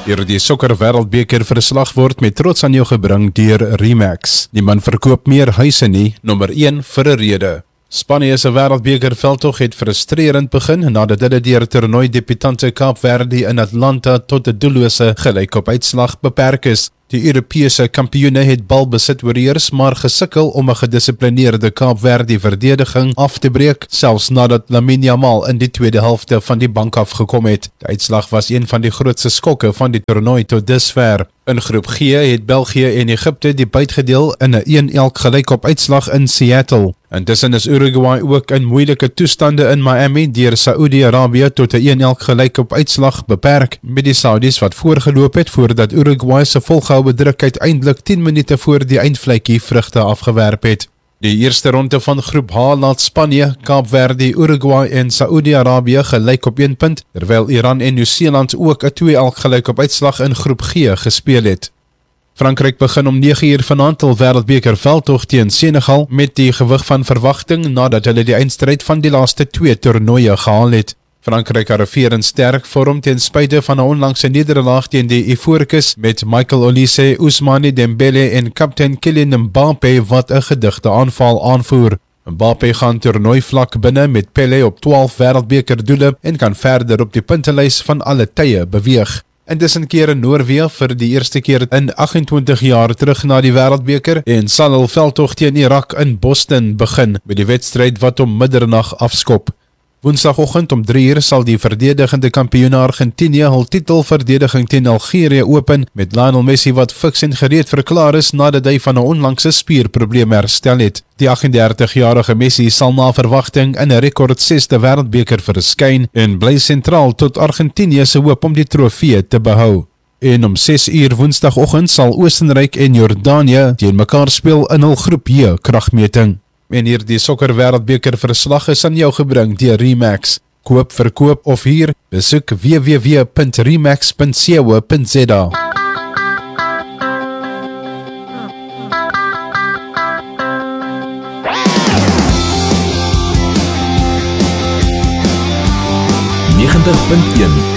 Hierdie sokker wêreldbeker verslag word met trots aan jou gebring deur Remax. Die man verkoop meer huise nie, nommer 1 vir 'n rede. Spanje se wêreldbeker veldtog het frustrerend begin nadat hulle deur toernooi-debutante Kaapverdi in Atlanta tot 'n doellose gelykop-uitslag beperk is. Die Europese kampioene het balbesit oorheers, maar gesukkel om 'n gedissiplineerde Kaapverdi verdediging af te breek, selfs nadat Lamine Yamal in die tweede helfte van die bank afgekom het. Die uitslag was een van die grootste skokke van die toernooi tot dusver. In groep G het België en Egipte die byt gedeel in 'n 1-1 gelykop-uitslag in Seattle. Intussen is Uruguay ook in moeilike toestande in Miami deur Saudi-Arabië tot 'n 1-1 gelykop-uitslag beperk, met die Saudis wat voorgeloop het voordat Uruguay se volgehoue druk uiteindelik 10 minute voor die eindvletjie vrugte afgewerp het. Die eerste ronde van groep H laat Spanje, Kaapverdi, Uruguay en Saudi-Arabië gelyk op 1 punt, terwyl Iran en Nieu-Seeland ook 'n 2-2 gelykop-uitslag in groep G gespeel het. Frankryk begin om 9uur vanaand hul wêreldbeker veldtog teen Senegal met die gewig van verwagting nadat hulle die eindstryd van die laaste 2 toernooie gehaal het. Frankryk arriveer in sterk vorm ten spyte van 'n onlangse nederlaag teen die Ivoorkes met Michael Olise, Ousmane Dembele en kaptein Kylian Mbappé wat 'n gedigte aanval aanvoer. Mbappé gaan toernooi vlak binne met Pelé op 12 wêreldbeker doele en kan verder op die puntelys van alle tye beweeg. Intussen keer in Noorwe vir die eerste keer in 28 jaar terug na die wêreldbeker en sal hul veldtog teen Irak in Boston begin met die wedstryd wat om middernag afskop. Woensdagoggend om 3uur sal die verdedigende kampioene Argentinië hul titelverdediging teen Algerië open met Lionel Messi wat fiks en gereed verklaar is nadat hy van 'n onlangse spierprobleem herstel het. Die 38-jarige Messi sal na verwagting in 'n rekord 6de wêreldbeker verskyn en bly sentraal tot Argentinië se hoop om die trofee te behou. En om 6uur woensdagoggend sal Oostenryk en Jordanië teen mekaar speel in hul groep J kragmeting. En hierdie sokker wêreldbeker verslag is aan jou gebring deur Remax. Koop, verkoop of huur, besoek www.remax.co.za. .1